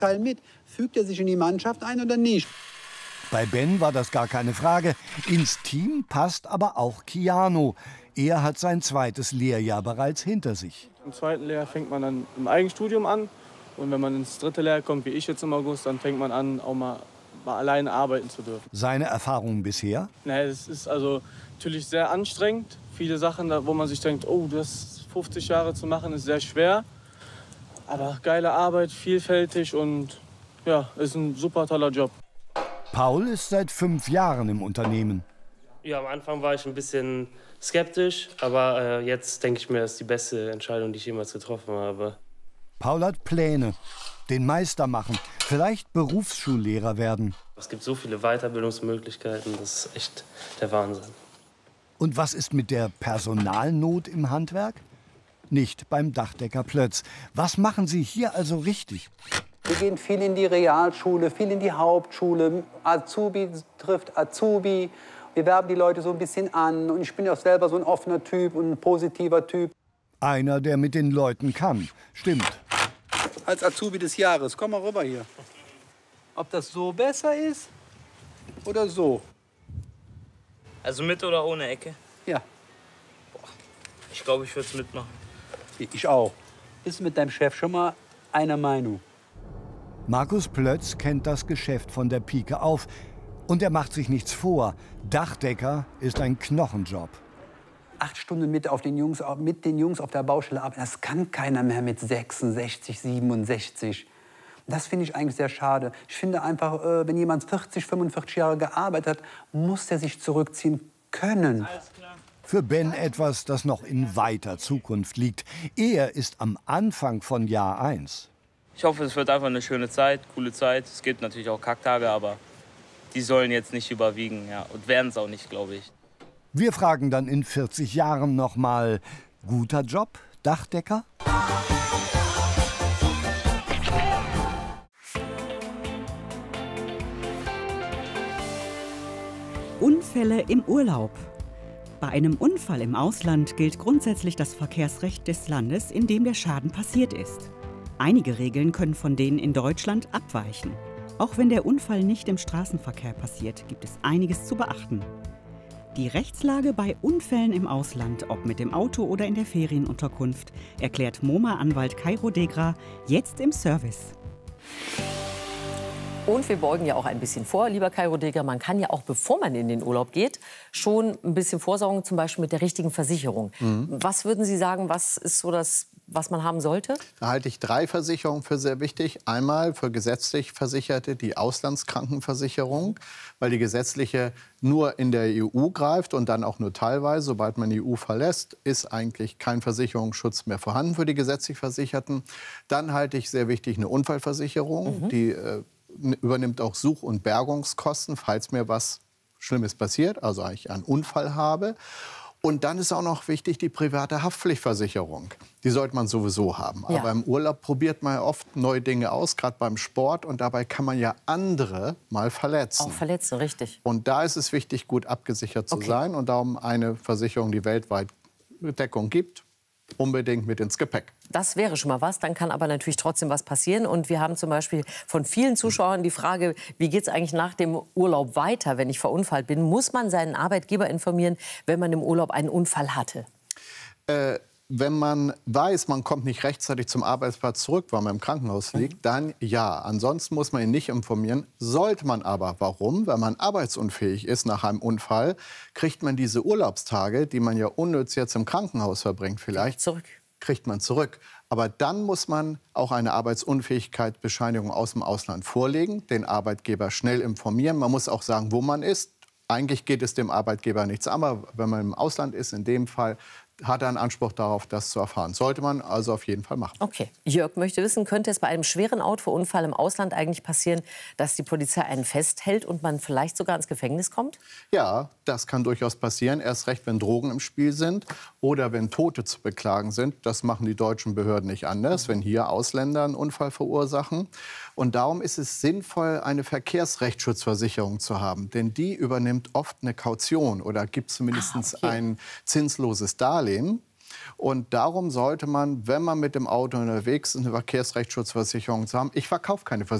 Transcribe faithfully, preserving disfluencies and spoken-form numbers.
Teil mit. Fügt er sich in die Mannschaft ein oder nicht? Bei Ben war das gar keine Frage. Ins Team passt aber auch Keanu. Er hat sein zweites Lehrjahr bereits hinter sich. Im zweiten Lehrjahr fängt man dann im Eigenstudium an. Und wenn man ins dritte Lehrjahr kommt, wie ich jetzt im August, dann fängt man an, auch mal, mal alleine arbeiten zu dürfen. Seine Erfahrungen bisher? Naja, es ist also natürlich sehr anstrengend. Viele Sachen, wo man sich denkt, oh, das fünfzig Jahre zu machen, ist sehr schwer. Aber geile Arbeit, vielfältig und ja, ist ein super toller Job. Paul ist seit fünf Jahren im Unternehmen. Ja, am Anfang war ich ein bisschen skeptisch, aber äh, jetzt denke ich mir, das ist die beste Entscheidung, die ich jemals getroffen habe. Paul hat Pläne. Den Meister machen, vielleicht Berufsschullehrer werden. Es gibt so viele Weiterbildungsmöglichkeiten, das ist echt der Wahnsinn. Und was ist mit der Personalnot im Handwerk? Nicht beim Dachdecker Plötz. Was machen Sie hier also richtig? Wir gehen viel in die Realschule, viel in die Hauptschule. Azubi trifft Azubi. Wir werben die Leute so ein bisschen an. Und ich bin ja auch selber so ein offener Typ und ein positiver Typ. Einer, der mit den Leuten kann. Stimmt. Als Azubi des Jahres. Komm mal rüber hier. Ob das so besser ist oder so? Also mit oder ohne Ecke? Ja. Ich glaube, ich würde es mitmachen. Ich auch. Bist du mit deinem Chef schon mal einer Meinung? Markus Plötz kennt das Geschäft von der Pike auf. Und er macht sich nichts vor. Dachdecker ist ein Knochenjob. Acht Stunden mit, auf den Jungs, mit den Jungs auf der Baustelle arbeiten, das kann keiner mehr mit sechsundsechzig, siebenundsechzig. Das finde ich eigentlich sehr schade. Ich finde einfach, äh, wenn jemand vierzig, fünfundvierzig Jahre gearbeitet hat, muss er sich zurückziehen können. Für Ben etwas, das noch in weiter Zukunft liegt. Er ist am Anfang von Jahr eins. Ich hoffe, es wird einfach eine schöne Zeit, coole Zeit. Es gibt natürlich auch Kacktage, aber die sollen jetzt nicht überwiegen, ja, und werden es auch nicht, glaube ich. Wir fragen dann in vierzig Jahren noch mal: Guter Job, Dachdecker? Unfälle im Urlaub. Bei einem Unfall im Ausland gilt grundsätzlich das Verkehrsrecht des Landes, in dem der Schaden passiert ist. Einige Regeln können von denen in Deutschland abweichen. Auch wenn der Unfall nicht im Straßenverkehr passiert, gibt es einiges zu beachten. Die Rechtslage bei Unfällen im Ausland, ob mit dem Auto oder in der Ferienunterkunft, erklärt MoMA-Anwalt Kairo Degra jetzt im Service. Und wir beugen ja auch ein bisschen vor, lieber Kairo Degra. Man kann ja auch, bevor man in den Urlaub geht, schon ein bisschen vorsorgen, zum Beispiel mit der richtigen Versicherung. Mhm. Was würden Sie sagen, was ist so das, was man haben sollte? Da halte ich drei Versicherungen für sehr wichtig. Einmal für gesetzlich Versicherte die Auslandskrankenversicherung, weil die gesetzliche nur in der E U greift und dann auch nur teilweise. Sobald man die E U verlässt, ist eigentlich kein Versicherungsschutz mehr vorhanden für die gesetzlich Versicherten. Dann halte ich sehr wichtig eine Unfallversicherung, mhm. die äh, übernimmt auch Such- und Bergungskosten, falls mir was Schlimmes passiert, also ich einen Unfall habe. Und dann ist auch noch wichtig die private Haftpflichtversicherung. Die sollte man sowieso haben. Ja. Aber im Urlaub probiert man ja oft neue Dinge aus, gerade beim Sport. Und dabei kann man ja andere mal verletzen. Auch verletzen, richtig. Und da ist es wichtig, gut abgesichert zu okay. sein. Und darum eine Versicherung, die weltweit Deckung gibt, unbedingt mit ins Gepäck. Das wäre schon mal was, dann kann aber natürlich trotzdem was passieren. Und wir haben zum Beispiel von vielen Zuschauern die Frage, wie geht es eigentlich nach dem Urlaub weiter, wenn ich verunfallt bin? Muss man seinen Arbeitgeber informieren, wenn man im Urlaub einen Unfall hatte? Äh, wenn man weiß, man kommt nicht rechtzeitig zum Arbeitsplatz zurück, weil man im Krankenhaus liegt, mhm. dann ja. Ansonsten muss man ihn nicht informieren. Sollte man aber. Warum? Wenn man arbeitsunfähig ist nach einem Unfall, kriegt man diese Urlaubstage, die man ja unnütz jetzt im Krankenhaus verbringt, vielleicht zurück. kriegt man zurück. Aber dann muss man auch eine Arbeitsunfähigkeitsbescheinigung aus dem Ausland vorlegen, den Arbeitgeber schnell informieren. Man muss auch sagen, wo man ist. Eigentlich geht es dem Arbeitgeber nichts an, aber wenn man im Ausland ist, in dem Fall, hat er einen Anspruch darauf, das zu erfahren. Sollte man also auf jeden Fall machen. Okay. Jörg möchte wissen, könnte es bei einem schweren Autounfall im Ausland eigentlich passieren, dass die Polizei einen festhält und man vielleicht sogar ins Gefängnis kommt? Ja, das kann durchaus passieren. Erst recht, wenn Drogen im Spiel sind oder wenn Tote zu beklagen sind. Das machen die deutschen Behörden nicht anders, wenn hier Ausländer einen Unfall verursachen. Und darum ist es sinnvoll, eine Verkehrsrechtsschutzversicherung zu haben. Denn die übernimmt oft eine Kaution oder gibt zumindest ah, okay. ein zinsloses Darlehen. Und darum sollte man, wenn man mit dem Auto unterwegs ist, eine Verkehrsrechtsschutzversicherung zu haben. Ich verkaufe keine Versicherung.